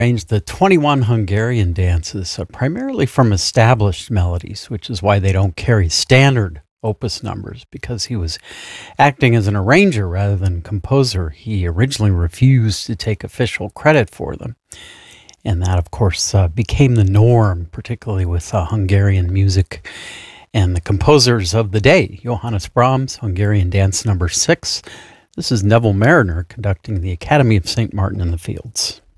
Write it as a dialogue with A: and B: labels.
A: Arranged the 21 Hungarian dances primarily from established melodies, which is why they don't carry standard opus numbers, because he was acting as an arranger rather than composer. He originally refused to take official credit for them. And that, of course, became the norm, particularly with Hungarian music. And the composers of the day, Johannes Brahms, Hungarian Dance Number 6. This is Neville Marriner conducting the Academy of St. Martin in the Fields.